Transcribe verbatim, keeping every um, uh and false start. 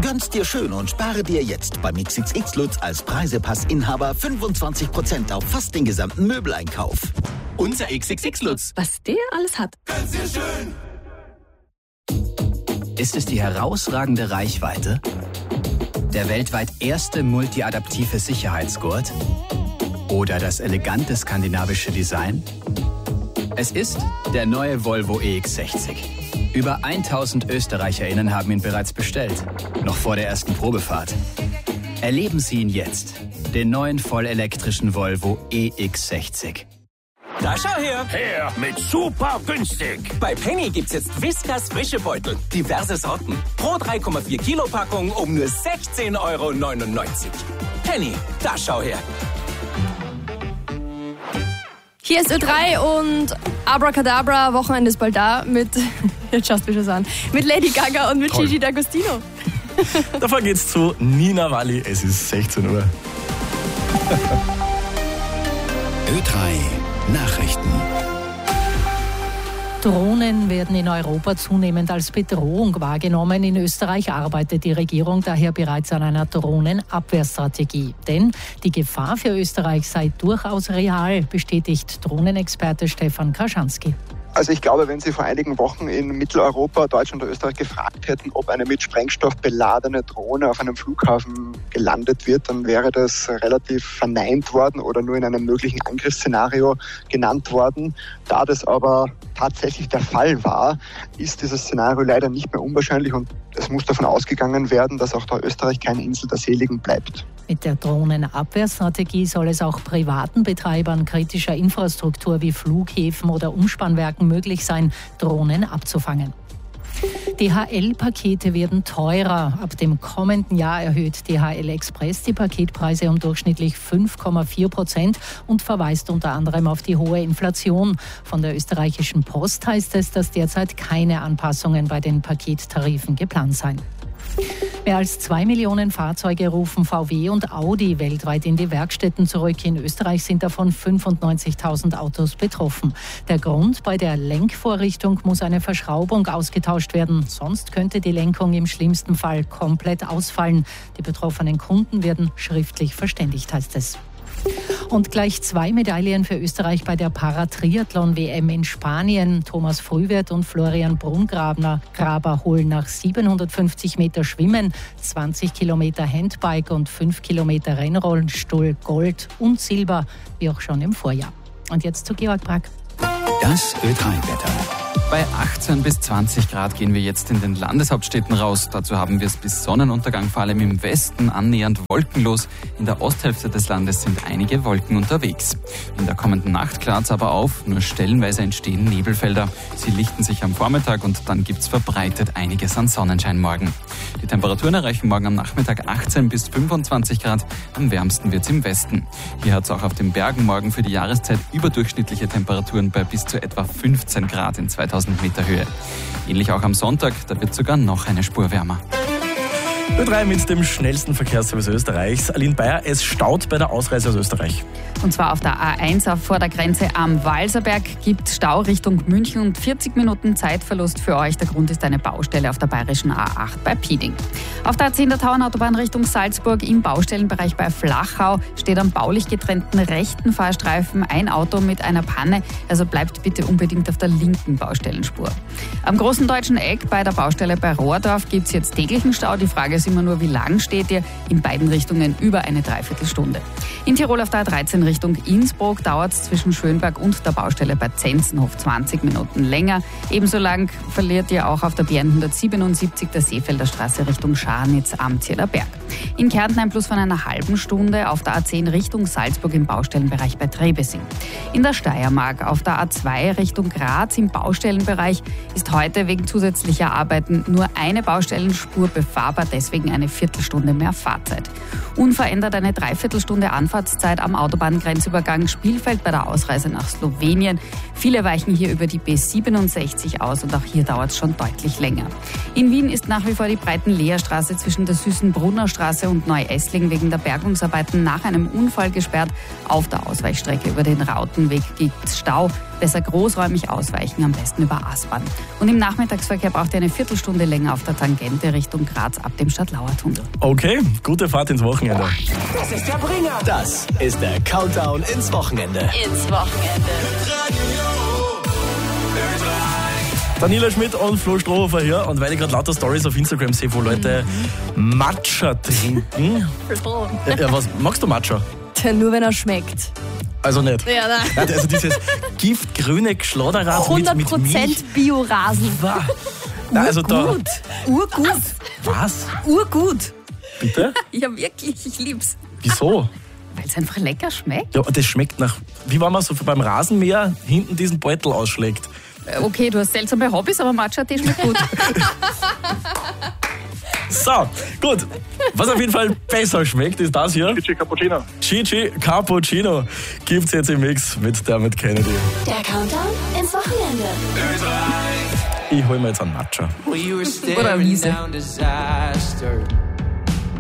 Gönn's dir schön und spare dir jetzt beim X X X Lutz als Preisepass-Inhaber fünfundzwanzig Prozent auf fast den gesamten Möbeleinkauf. Unser X X X Lutz. Was der alles hat. Gönn's dir schön. Ist es die herausragende Reichweite? Der weltweit erste multiadaptive Sicherheitsgurt? Oder das elegante skandinavische Design? Es ist der neue Volvo E X sechzig. Über tausend ÖsterreicherInnen haben ihn bereits bestellt, noch vor der ersten Probefahrt. Erleben Sie ihn jetzt, den neuen vollelektrischen Volvo E X sechzig. Da schau her! Her mit super günstig! Bei Penny gibt's jetzt Whiskas frische Beutel. Diverse Sorten. Pro drei Komma vier Kilo Packung um nur sechzehn Euro neunundneunzig. Penny, da schau her! Hier ist Ö drei und Abracadabra, Wochenende ist bald da mit, jetzt schaust du mich schon an, mit Lady Gaga und mit Toll. Gigi D'Agostino. Davor geht's zu Nina Walli. Es ist sechzehn Uhr. Ö drei Nachrichten. Drohnen werden in Europa zunehmend als Bedrohung wahrgenommen. In Österreich arbeitet die Regierung daher bereits an einer Drohnenabwehrstrategie. Denn die Gefahr für Österreich sei durchaus real, bestätigt Drohnenexperte Stefan Kraschanski. Also ich glaube, wenn Sie vor einigen Wochen in Mitteleuropa, Deutschland oder Österreich gefragt hätten, ob eine mit Sprengstoff beladene Drohne auf einem Flughafen gelandet wird, dann wäre das relativ verneint worden oder nur in einem möglichen Angriffsszenario genannt worden. Da das aber tatsächlich der Fall war, ist dieses Szenario leider nicht mehr unwahrscheinlich und es muss davon ausgegangen werden, dass auch da Österreich keine Insel der Seligen bleibt. Mit der Drohnenabwehrstrategie soll es auch privaten Betreibern kritischer Infrastruktur wie Flughäfen oder Umspannwerken möglich sein, Drohnen abzufangen. D H L-Pakete werden teurer. Ab dem kommenden Jahr erhöht D H L Express die Paketpreise um durchschnittlich fünf Komma vier Prozent und verweist unter anderem auf die hohe Inflation. Von der österreichischen Post heißt es, dass derzeit keine Anpassungen bei den Pakettarifen geplant seien. Mehr als zwei Millionen Fahrzeuge rufen V W und Audi weltweit in die Werkstätten zurück. In Österreich sind davon fünfundneunzigtausend Autos betroffen. Der Grund: bei der Lenkvorrichtung muss eine Verschraubung ausgetauscht werden. Sonst könnte die Lenkung im schlimmsten Fall komplett ausfallen. Die betroffenen Kunden werden schriftlich verständigt, heißt es. Und gleich zwei Medaillen für Österreich bei der Paratriathlon-W M in Spanien. Thomas Frühwirth und Florian Brungraber Graber holen nach siebenhundertfünfzig Meter Schwimmen, zwanzig Kilometer Handbike und fünf Kilometer Rennrollstuhl Gold und Silber, wie auch schon im Vorjahr. Und jetzt zu Georg Brack. Das Ö drei Wetter. Bei achtzehn bis zwanzig Grad gehen wir jetzt in den Landeshauptstädten raus. Dazu haben wir es bis Sonnenuntergang vor allem im Westen annähernd wolkenlos. In der Osthälfte des Landes sind einige Wolken unterwegs. In der kommenden Nacht klart es aber auf, nur stellenweise entstehen Nebelfelder. Sie lichten sich am Vormittag und dann gibt's verbreitet einiges an Sonnenschein morgen. Die Temperaturen erreichen morgen am Nachmittag achtzehn bis fünfundzwanzig Grad. Am wärmsten wird's im Westen. Hier hat's auch auf den Bergen morgen für die Jahreszeit überdurchschnittliche Temperaturen bei bis zu etwa fünfzehn Grad in zweitausend Meter Höhe. Ähnlich auch am Sonntag, da wird sogar noch eine Spur wärmer. Ö drei mit dem schnellsten Verkehrsservice Österreichs. Aline Bayer, es staut bei der Ausreise aus Österreich. Und zwar auf der A eins vor der Grenze am Walserberg gibt Stau Richtung München und vierzig Minuten Zeitverlust für euch. Der Grund ist eine Baustelle auf der bayerischen A acht bei Pieding. Auf der A zehn der Tauernautobahn Richtung Salzburg im Baustellenbereich bei Flachau steht am baulich getrennten rechten Fahrstreifen ein Auto mit einer Panne. Also bleibt bitte unbedingt auf der linken Baustellenspur. Am großen deutschen Eck bei der Baustelle bei Rohrdorf gibt es jetzt täglichen Stau. Die Frage ist immer nur, wie lang steht ihr? In beiden Richtungen über eine Dreiviertelstunde. In Tirol auf der A dreizehn Richtung Innsbruck dauert es zwischen Schönberg und der Baustelle bei Zenzenhof zwanzig Minuten länger. Ebenso lang verliert ihr auch auf der B N hundertsiebenundsiebzig der Seefelder Straße Richtung Scharnitz am Zierlerberg. In Kärnten ein Plus von einer halben Stunde auf der A zehn Richtung Salzburg im Baustellenbereich bei Trebesing. In der Steiermark auf der A zwei Richtung Graz im Baustellenbereich ist heute wegen zusätzlicher Arbeiten nur eine Baustellenspur befahrbar, deswegen eine Viertelstunde mehr Fahrzeit. Unverändert eine Dreiviertelstunde Anfahrtszeit am Autobahngrenzübergang Spielfeld bei der Ausreise nach Slowenien. Viele weichen hier über die B siebenundsechzig aus und auch hier dauert es schon deutlich länger. In Wien ist nach wie vor die Breitenleerstraße zwischen der Süßenbrunner Straße und Neu-Essling wegen der Bergungsarbeiten nach einem Unfall gesperrt. Auf der Ausweichstrecke über den Rautenweg gibt es Stau. Besser großräumig ausweichen, am besten über Aspern. Und im Nachmittagsverkehr braucht ihr eine Viertelstunde länger auf der Tangente Richtung Graz ab dem Neustadt-Lauer-Tunnel. Okay, gute Fahrt ins Wochenende. Das ist der Bringer. Das ist der Countdown ins Wochenende. Ins Wochenende. Daniela Schmidt und Flo Strohhofer hier. Und weil ich gerade lauter Stories auf Instagram sehe, wo Leute Matcha trinken. Ja, ja, was, magst du Matcha? Nur wenn er schmeckt. Also nicht. Ja, nein. Nein, also dieses giftgrüne Geschlodderrad mit, mit hundert Prozent Milch. Bio-Rasen. Nein, also da, Urgut. Urgut. was? Urgut. Bitte? Ja, wirklich, ich lieb's. Wieso? Weil es einfach lecker schmeckt. Ja, und das schmeckt nach, wie wenn man so beim Rasenmäher hinten diesen Beutel ausschlägt. Okay, du hast seltsame Hobbys, aber Matcha-Tee schmeckt gut. So, gut. Was auf jeden Fall besser schmeckt, ist das hier. Chichi Cappuccino. Chichi Cappuccino gibt's jetzt im Mix mit Dermot Kennedy. Der Countdown ins Wochenende. Ich hol mir jetzt einen Matcha. Oder Wiese.